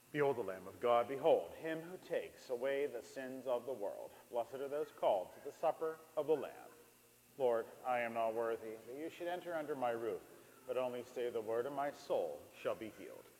Behold the Lamb of God, behold, him who takes away the sins of the world. Blessed are those called to the supper of the Lamb. Lord, I am not worthy that you should enter under my roof, but only say the word, and my soul shall be healed.